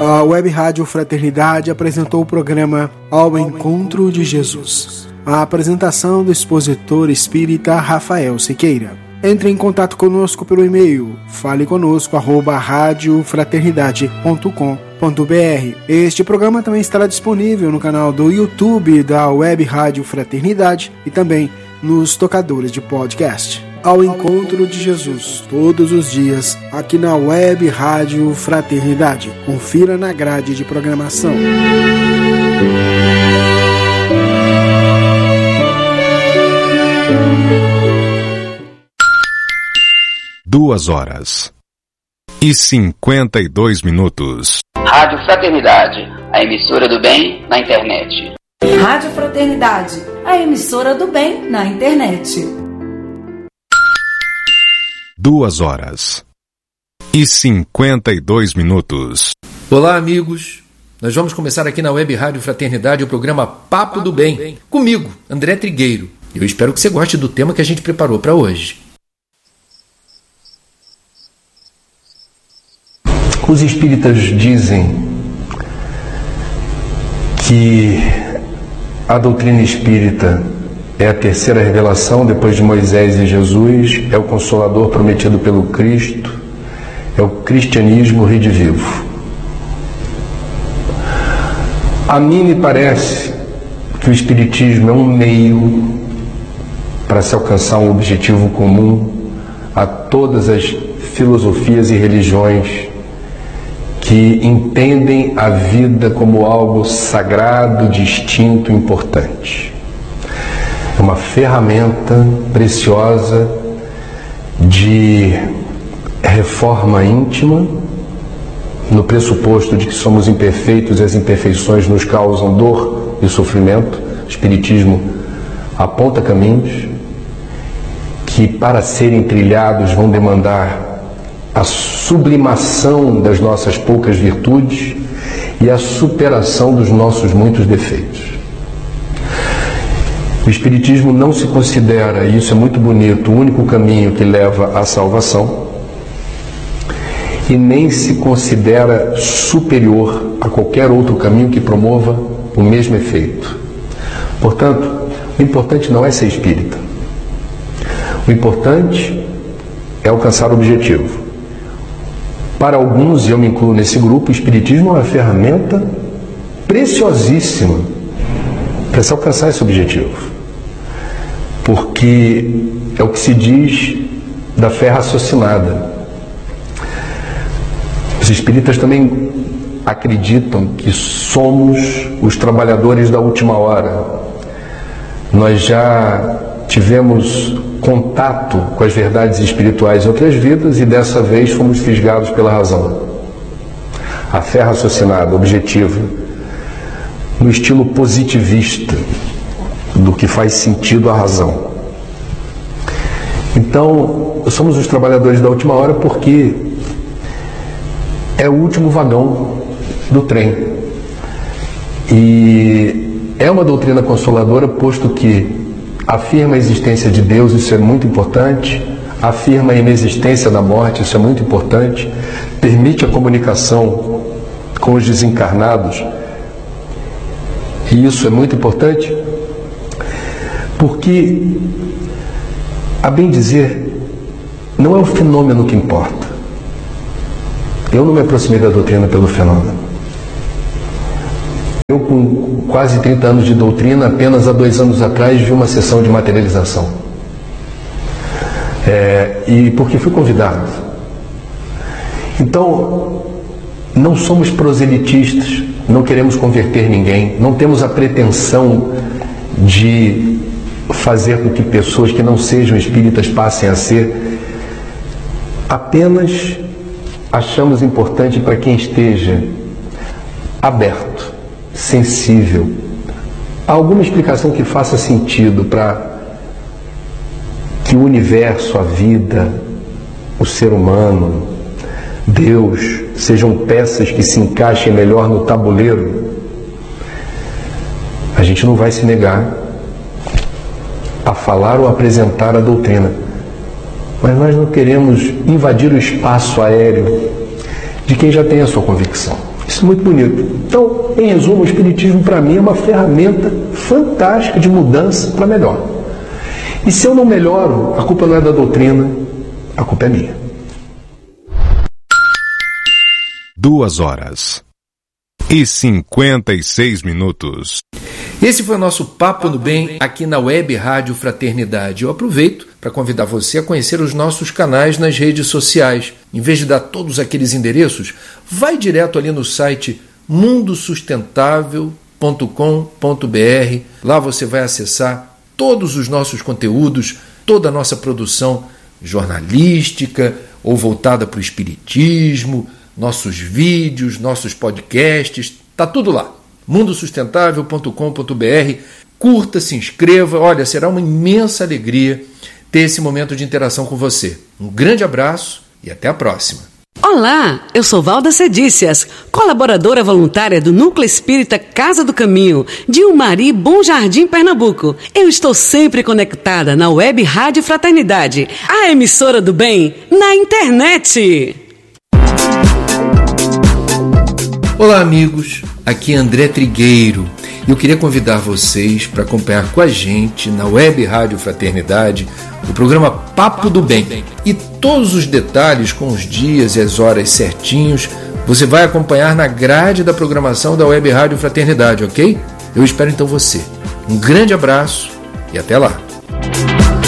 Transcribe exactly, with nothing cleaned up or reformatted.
A Web Rádio Fraternidade apresentou o programa Ao Encontro de Jesus. A apresentação do expositor espírita Rafael Siqueira. Entre em contato conosco pelo e-mail fale conosco arroba rádio fraternidade ponto com ponto br. Este programa também estará disponível no canal do YouTube da Web Rádio Fraternidade e também nos tocadores de podcast. Ao Encontro de Jesus, todos os dias, aqui na Web Rádio Fraternidade. Confira na grade de programação. Duas horas e cinquenta e dois minutos. Rádio Fraternidade, a emissora do bem na internet. Rádio Fraternidade, a emissora do bem na internet. Duas horas e cinquenta e dois minutos. Olá, amigos. Nós vamos começar aqui na Web Rádio Fraternidade o programa Papo do Bem. Comigo, André Trigueiro. Eu espero que você goste do tema que a gente preparou para hoje. Os espíritas dizem que a doutrina espírita é a terceira revelação depois de Moisés e Jesus, é o Consolador prometido pelo Cristo, é o cristianismo redivivo. A mim me parece que o espiritismo é um meio para se alcançar um objetivo comum a todas as filosofias e religiões que entendem a vida como algo sagrado, distinto e importante. É uma ferramenta preciosa de reforma íntima, no pressuposto de que somos imperfeitos e as imperfeições nos causam dor e sofrimento. O Espiritismo aponta caminhos que, para serem trilhados, vão demandar a sublimação das nossas poucas virtudes e a superação dos nossos muitos defeitos. O Espiritismo não se considera, e isso é muito bonito, o único caminho que leva à salvação, e nem se considera superior a qualquer outro caminho que promova o mesmo efeito. Portanto, o importante não é ser espírita. O importante é alcançar o objetivo. Para alguns, e eu me incluo nesse grupo, o Espiritismo é uma ferramenta preciosíssima para se alcançar esse objetivo. Porque é o que se diz da fé raciocinada. Os espíritas também acreditam que somos os trabalhadores da última hora. Nós já tivemos contato com as verdades espirituais em outras vidas e dessa vez fomos fisgados pela razão. A fé raciocinada, objetiva, no estilo positivista do que faz sentido à razão. Então, somos os trabalhadores da última hora porque é o último vagão do trem. E é uma doutrina consoladora, posto que afirma a existência de Deus, isso é muito importante, afirma a inexistência da morte, isso é muito importante, permite a comunicação com os desencarnados, e isso é muito importante, porque, a bem dizer, não é o fenômeno que importa. Eu não me aproximei da doutrina pelo fenômeno. Eu, com quase trinta anos de doutrina, apenas há dois anos atrás vi uma sessão de materialização. É, e porque fui convidado. Então, não somos proselitistas, não queremos converter ninguém, não temos a pretensão de fazer com que pessoas que não sejam espíritas passem a ser. Apenas achamos importante para quem esteja aberto, sensível, a alguma explicação que faça sentido para que o universo, a vida, o ser humano, Deus, sejam peças que se encaixem melhor no tabuleiro. A gente não vai se negar a falar ou apresentar a doutrina, mas nós não queremos invadir o espaço aéreo de quem já tem a sua convicção. Isso é muito bonito. Então, em resumo, o Espiritismo para mim é uma ferramenta fantástica de mudança para melhor. E se eu não melhoro, a culpa não é da doutrina, a culpa é minha. Duas horas e cinquenta e seis minutos. Esse foi o nosso Papo no Bem aqui na Web Rádio Fraternidade. Eu aproveito para convidar você a conhecer os nossos canais nas redes sociais. Em vez de dar todos aqueles endereços, vai direto ali no site mundo sustentável ponto com ponto b r. Lá você vai acessar todos os nossos conteúdos, toda a nossa produção jornalística ou voltada para o espiritismo, nossos vídeos, nossos podcasts, tá tudo lá. mundo sustentável ponto com ponto b r. Curta, se inscreva. Olha, será uma imensa alegria ter esse momento de interação com você. Um grande abraço e até a próxima. Olá, eu sou Valda Cedícias, colaboradora voluntária do Núcleo Espírita Casa do Caminho, de Umari, Bom Jardim, Pernambuco. Eu estou sempre conectada na Web Rádio Fraternidade, a emissora do bem na internet. Olá, amigos. Aqui é André Trigueiro e eu queria convidar vocês para acompanhar com a gente na Web Rádio Fraternidade o programa Papo do Bem. E todos os detalhes com os dias e as horas certinhos você vai acompanhar na grade da programação da Web Rádio Fraternidade, ok? Eu espero então você. Um grande abraço e até lá.